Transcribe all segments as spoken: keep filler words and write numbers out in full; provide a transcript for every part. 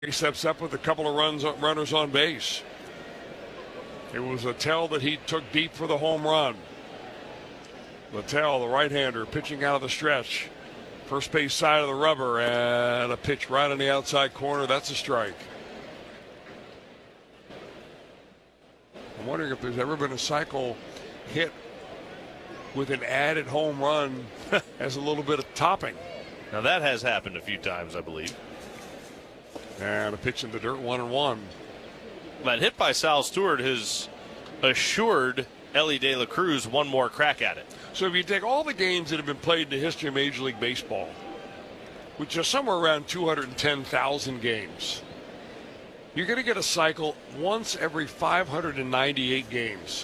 He steps up with a couple of runs, runners on base. It was Littell that he took deep for the home run. Littell, the right-hander, pitching out of the stretch. First base side of the rubber, and a pitch right on the outside corner. That's a strike. I'm wondering if there's ever been a cycle hit with an added home run as a little bit of topping. Now that has happened a few times, I believe. And a pitch in the dirt, one and one. That hit by Sal Stewart has assured Elly De La Cruz one more crack at it. So if you take all the games that have been played in the history of Major League Baseball, which is somewhere around two hundred ten thousand games, you're going to get a cycle once every five hundred ninety-eight games.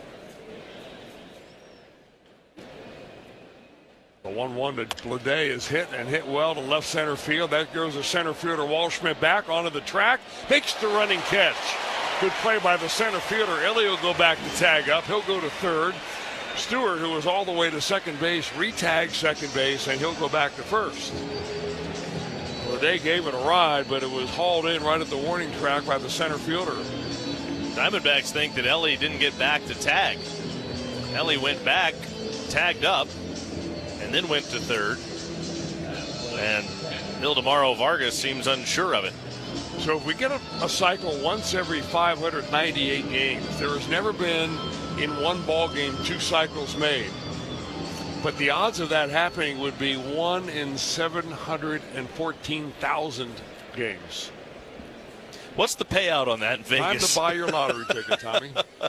The one one to Bleday is hit and hit well to left center field. That goes to center fielder Waldschmidt back onto the track. Makes the running catch. Good play by the center fielder. Elly will go back to tag up. He'll go to third. Stewart, who was all the way to second base, retags second base, and he'll go back to first. Bleday gave it a ride, but it was hauled in right at the warning track by the center fielder. Diamondbacks think that Elly didn't get back to tag. Elly went back, tagged up, and then went to third. And Ildemaro Vargas seems unsure of it. So if we get a, a cycle once every five hundred ninety-eight games, there has never been in one ball game two cycles made. But the odds of that happening would be one in seven hundred fourteen thousand games. What's the payout on that in Vegas? Time to buy your lottery ticket, Tommy.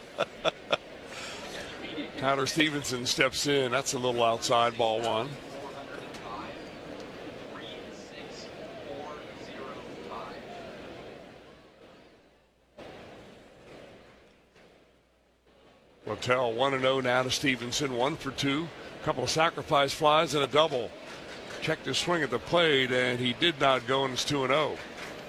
Tyler Stevenson steps in. That's a little outside, ball one. Littell one and oh now to Stevenson. One for two. A couple of sacrifice flies and a double. Checked his swing at the plate, and he did not go, and it's two and oh.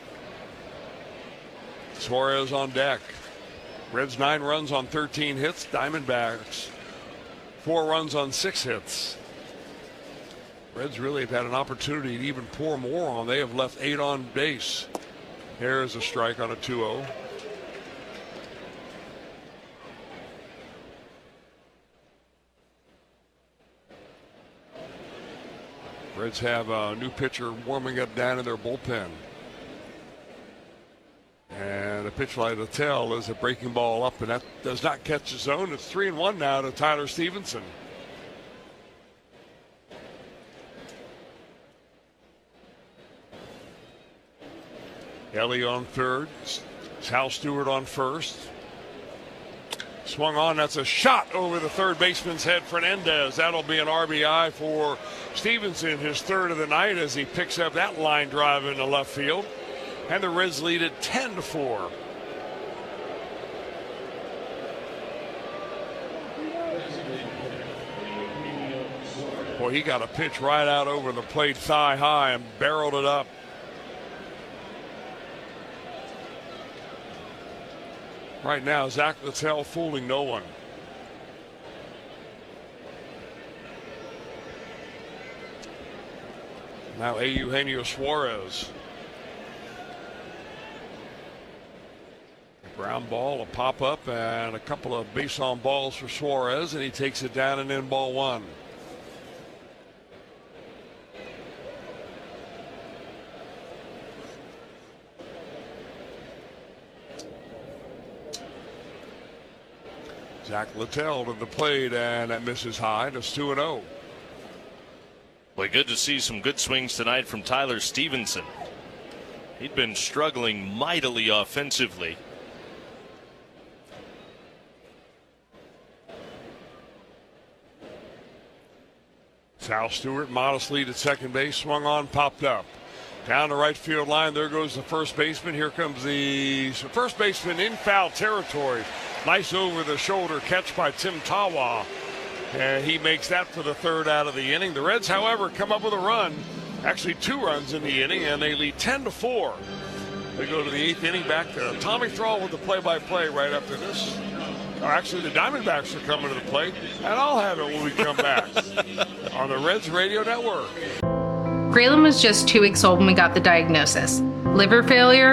Suarez on deck. Reds nine runs on thirteen hits. Diamondbacks four runs on six hits. Reds really have had an opportunity to even pour more on. They have left eight on base. There's a strike on a two oh. Reds have a new pitcher warming up down in their bullpen. And a pitch like Littell is a breaking ball up, and that does not catch the zone. It's three and one now to Tyler Stevenson. Elly on third. Sal Stewart on first. Swung on. That's a shot over the third baseman's head. Fernandez. That'll be an R B I for Stevenson, his third of the night, as he picks up that line drive into left field. And the Reds lead it ten to four. Boy, he got a pitch right out over the plate thigh high and barreled it up. Right now, Zach Littell fooling no one. Now Eugenio Suarez. A ground ball, a pop-up, and a couple of base-on balls for Suarez, and he takes it down and in, ball one. Zach Littell to the plate, and that misses high. It's two and oh. Well, good to see some good swings tonight from Tyler Stevenson. He'd been struggling mightily offensively. Sal Stewart modestly at second base, swung on, popped up. Down the right field line, there goes the first baseman. Here comes the first baseman in foul territory. Nice over-the-shoulder catch by Tim Tawa. And he makes that for the third out of the inning. The Reds, however, come up with a run. Actually, two runs in the inning, and they lead ten to four. They go to the eighth inning, back to Tommy Thrall with the play-by-play right after this. Or actually, the Diamondbacks are coming to the plate, and I'll have it when we come back on the Reds Radio Network. Graylin was just two weeks old when we got the diagnosis. Liver failure